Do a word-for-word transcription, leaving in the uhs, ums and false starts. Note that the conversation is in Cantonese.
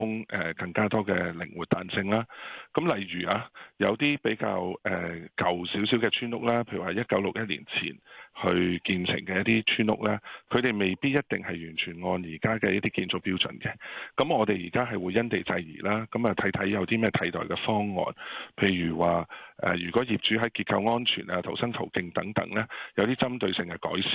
供誒更加多嘅靈活彈性啦。咁例如啊，有啲比較誒、呃、舊少少嘅村屋啦，譬如話一九六一年前去建成嘅一啲村屋咧，佢哋未必一定係完全按而家嘅一啲建築標準嘅。咁我哋而家係會因地制宜啦，咁啊睇睇有啲咩替代嘅方案，譬如話誒、呃，如果業主喺結構安全啊、逃生途徑等等咧，有啲針對性嘅改善。